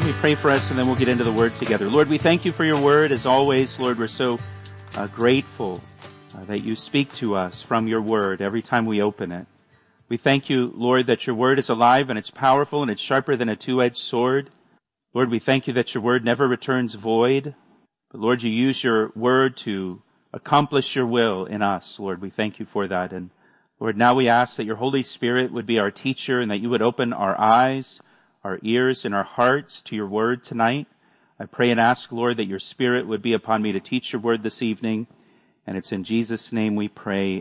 me pray for us, and then we'll get into the Word together. Lord, we thank you for your Word. As always, Lord, we're so grateful that you speak to us from your Word every time we open it. We thank you, Lord, that your Word is alive and it's powerful and it's sharper than a two-edged sword. Lord, we thank you that your Word never returns void. But Lord, you use your Word to accomplish your will in us. Lord, we thank you for that. And Lord, now we ask that your Holy Spirit would be our teacher and that you would open our eyes, our ears, and our hearts to your Word tonight. I pray and ask, Lord, that your Spirit would be upon me to teach your Word this evening. And it's in Jesus' name we pray.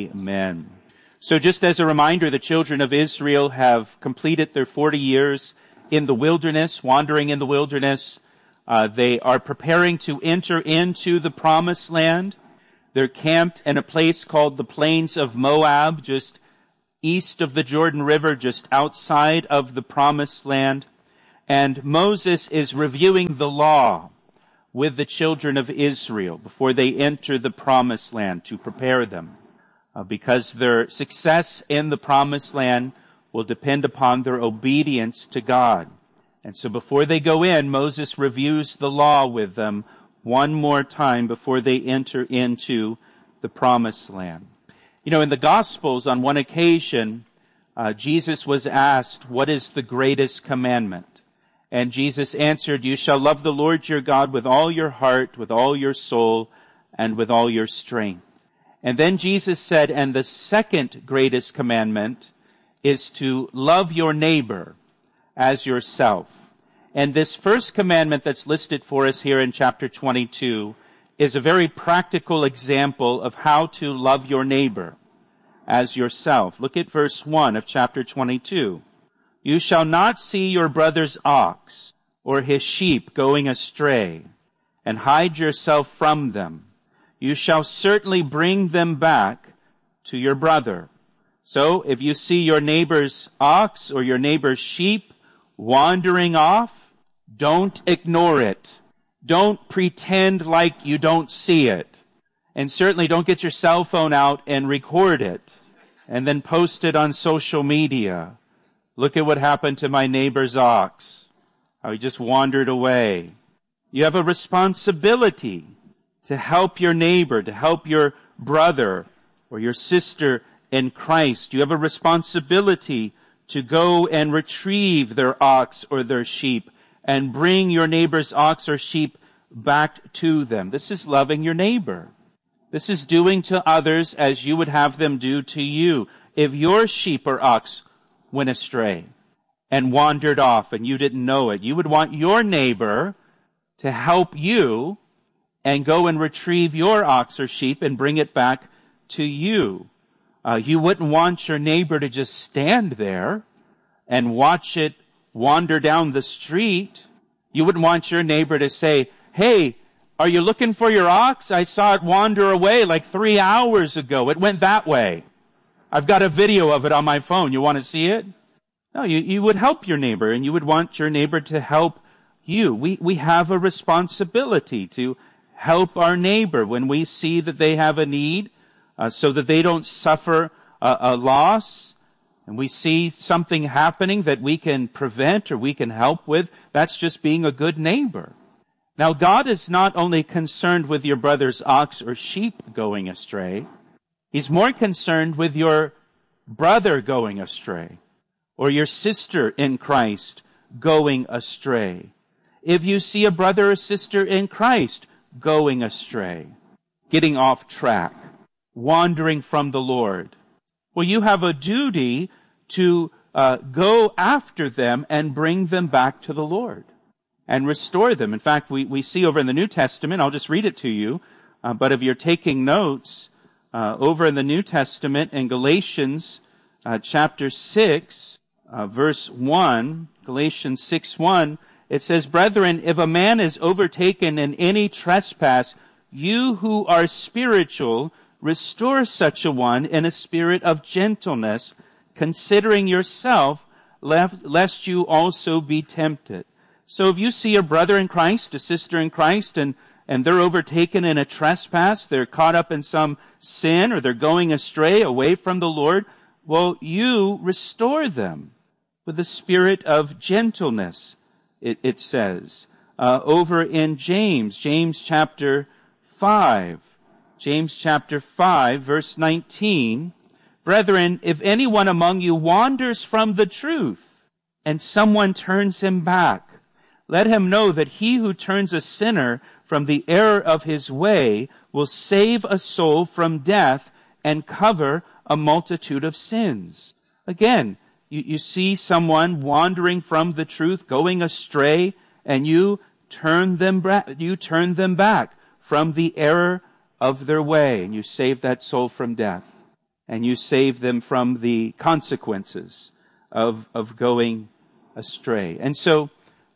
Amen. So just as a reminder, the children of Israel have completed their 40 years in the wilderness, wandering in the wilderness. They are preparing to enter into the promised land. They're camped in a place called the Plains of Moab, just east of the Jordan River, just outside of the promised land. And Moses is reviewing the law with the children of Israel before they enter the promised land to prepare them. Because their success in the promised land will depend upon their obedience to God. And so before they go in, Moses reviews the law with them one more time before they enter into the promised land. You know, in the Gospels, on one occasion, Jesus was asked, what is the greatest commandment? And Jesus answered, you shall love the Lord your God with all your heart, with all your soul, and with all your strength. And then Jesus said, and the second greatest commandment is to love your neighbor as yourself. And this first commandment that's listed for us here in chapter 22 is a very practical example of how to love your neighbor as yourself. Look at verse 1 of chapter 22. You shall not see your brother's ox or his sheep going astray, and hide yourself from them. You shall certainly bring them back to your brother. So if you see your neighbor's ox or your neighbor's sheep wandering off, don't ignore it. Don't pretend like you don't see it. And certainly don't get your cell phone out and record it and then post it on social media. Look at what happened to my neighbor's ox. How he just wandered away. You have a responsibility to help your neighbor, to help your brother or your sister in Christ. You have a responsibility to go and retrieve their ox or their sheep and bring your neighbor's ox or sheep back to them. This is loving your neighbor. This is doing to others as you would have them do to you. If your sheep or ox went astray and wandered off and you didn't know it, you would want your neighbor to help you and go and retrieve your ox or sheep and bring it back to you. You wouldn't want your neighbor to just stand there and watch it wander down the street. You wouldn't want your neighbor to say, hey, are you looking for your ox? I saw it wander away like 3 hours ago. It went that way. I've got a video of it on my phone. You want to see it? No, you would help your neighbor, and you would want your neighbor to help you. We have a responsibility to help our neighbor when we see that they have a need, so that they don't suffer a loss, and we see something happening that we can prevent or we can help with. That's just being a good neighbor. Now, God is not only concerned with your brother's ox or sheep going astray. He's more concerned with your brother going astray or your sister in Christ going astray. If you see a brother or sister in Christ going astray, getting off track, wandering from the Lord, well, you have a duty to go after them and bring them back to the Lord and restore them. In fact, we see over in the New Testament, I'll just read it to you, but if you're taking notes, over in the New Testament in Galatians chapter 6, verse 1, Galatians 6:1, it says, brethren, if a man is overtaken in any trespass, you who are spiritual, restore such a one in a spirit of gentleness, considering yourself, lest you also be tempted. So if you see a brother in Christ, a sister in Christ, and they're overtaken in a trespass, they're caught up in some sin, or they're going astray away from the Lord, well, you restore them with the spirit of gentleness, it says. Over in James chapter 5, verse 19, brethren, if anyone among you wanders from the truth, and someone turns him back, let him know that he who turns a sinner from the error of his way will save a soul from death and cover a multitude of sins. Again, you see someone wandering from the truth, going astray, and you turn them back from the error of their way, and you save that soul from death, and you save them from the consequences of going astray. And so,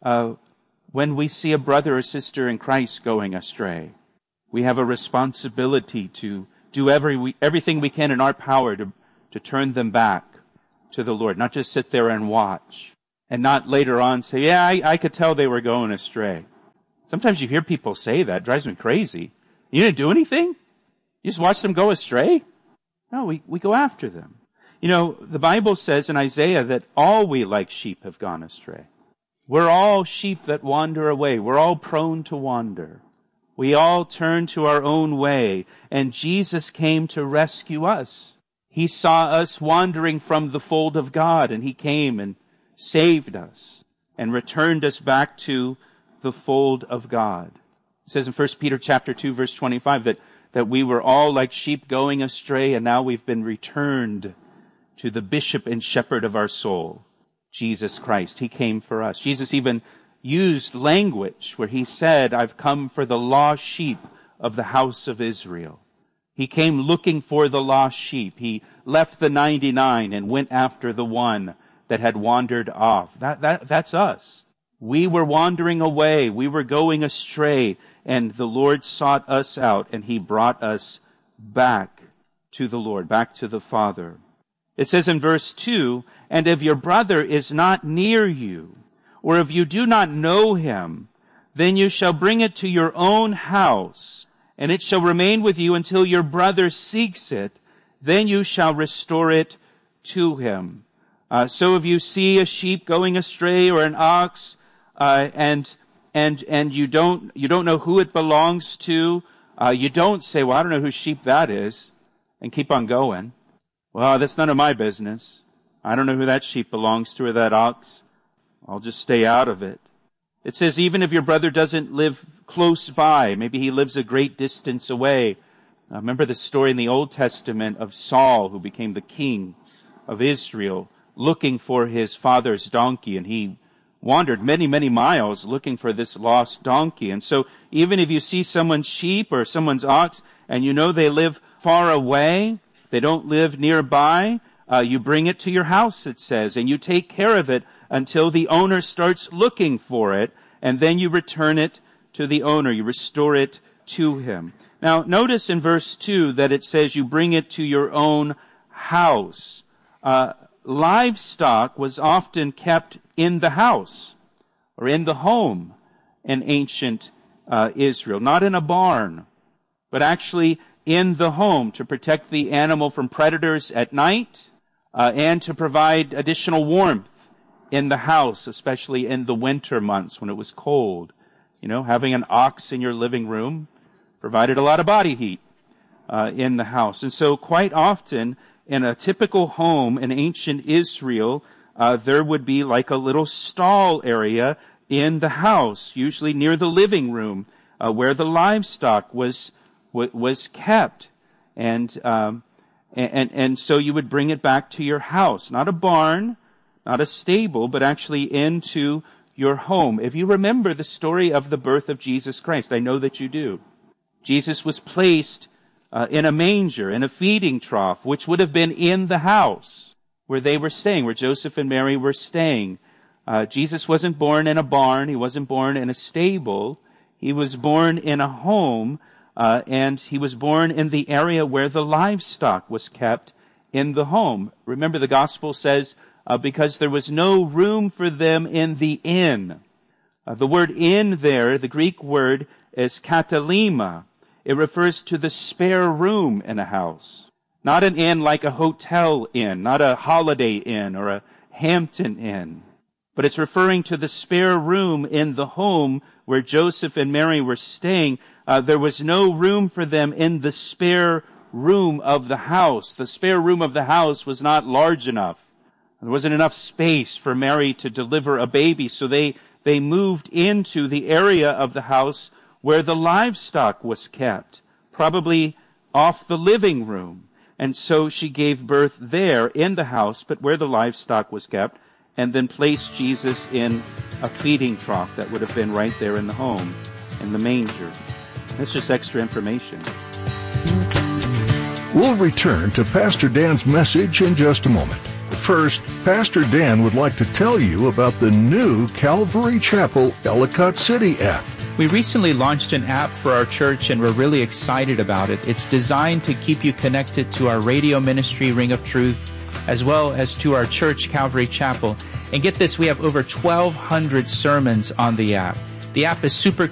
when we see a brother or sister in Christ going astray, we have a responsibility to do everything we can in our power to turn them back to the Lord, not just sit there and watch, and not later on say, yeah, I could tell they were going astray. Sometimes you hear people say that. It drives me crazy. You didn't do anything? You just watched them go astray? No, we go after them. You know, the Bible says in Isaiah that all we like sheep have gone astray. We're all sheep that wander away. We're all prone to wander. We all turn to our own way, and Jesus came to rescue us. He saw us wandering from the fold of God, and He came and saved us and returned us back to the fold of God. It says in 1 Peter chapter 2, verse 25, that we were all like sheep going astray, and now we've been returned to the bishop and shepherd of our soul, Jesus Christ. He came for us. Jesus even used language where He said, I've come for the lost sheep of the house of Israel. He came looking for the lost sheep. He left the 99 and went after the one that had wandered off. That's us. We were wandering away. We were going astray, and the Lord sought us out, and He brought us back to the Lord, back to the Father. It says in verse 2, and if your brother is not near you, or if you do not know him, then you shall bring it to your own house, and it shall remain with you until your brother seeks it. Then you shall restore it to him. So if you see a sheep going astray or an ox, and you don't know who it belongs to, you don't say, well, I don't know whose sheep that is, and keep on going. Well, that's none of my business. I don't know who that sheep belongs to or that ox. I'll just stay out of it. It says even if your brother doesn't live close by, maybe he lives a great distance away. Remember the story in the Old Testament of Saul, who became the king of Israel, looking for his father's donkey, and he wandered many, many miles looking for this lost donkey. And so even if you see someone's sheep or someone's ox, and you know they live far away, they don't live nearby, you bring it to your house, it says, and you take care of it until the owner starts looking for it, and then you return it to the owner. You restore it to him. Now, notice in verse 2 that it says you bring it to your own house. Livestock was often kept in the house or in the home in ancient Israel, not in a barn, but actually in the home to protect the animal from predators at night and to provide additional warmth in the house, especially in the winter months when it was cold. You know, having an ox in your living room provided a lot of body heat in the house. And so quite often in a typical home in ancient Israel, there would be like a little stall area in the house, usually near the living room, where the livestock was kept. And so you would bring it back to your house, not a barn, not a stable, but actually into your home. If you remember the story of the birth of Jesus Christ, I know that you do. Jesus was placed in a manger, in a feeding trough, which would have been in the house where they were staying, where Joseph and Mary were staying. Jesus wasn't born in a barn. He wasn't born in a stable. He was born in a home, and he was born in the area where the livestock was kept in the home. Remember, the gospel says, because there was no room for them in the inn. The word inn there, the Greek word, is katalima. It refers to the spare room in a house. Not an inn like a hotel inn, not a Holiday Inn or a Hampton Inn. but it's referring to the spare room in the home where Joseph and Mary were staying. There was no room for them in the spare room of the house. The spare room of the house was not large enough. There wasn't enough space for Mary to deliver a baby, so they moved into the area of the house where the livestock was kept, probably off the living room. And so she gave birth there in the house, but where the livestock was kept, and then placed Jesus in a feeding trough that would have been right there in the home, in the manger. That's just extra information. We'll return to Pastor Dan's message in just a moment. First, Pastor Dan would like to tell you about the new Calvary Chapel Ellicott City app. We recently launched an app for our church, and we're really excited about it. It's designed to keep you connected to our radio ministry, Ring of Truth, as well as to our church, Calvary Chapel. And get this, we have over 1,200 sermons on the app. The app is super